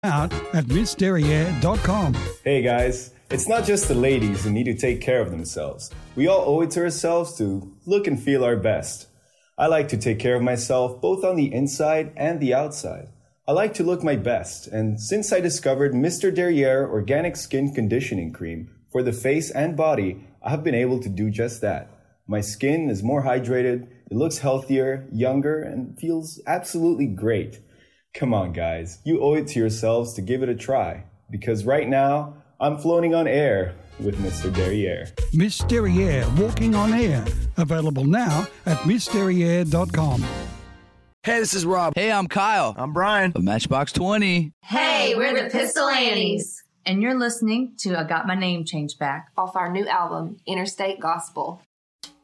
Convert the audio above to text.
out at MissDerriere.com. Hey guys, it's not just the ladies who need to take care of themselves. We all owe it to ourselves to look and feel our best. I like to take care of myself both on the inside and the outside. I like to look my best, and since I discovered Mr. Derriere Organic Skin Conditioning Cream for the face and body, I have been able to do just that. My skin is more hydrated, it looks healthier, younger, and feels absolutely great. Come on, guys. You owe it to yourselves to give it a try. Because right now, I'm floating on air with Mr. Derriere. Miss Derriere Walking on Air. Available now at MissDerriere.com. Hey, this is Rob. Hey, I'm Kyle. I'm Brian. Of Matchbox 20. Hey, we're the Pistol Annies. And you're listening to I Got My Name Changed Back off our new album, Interstate Gospel.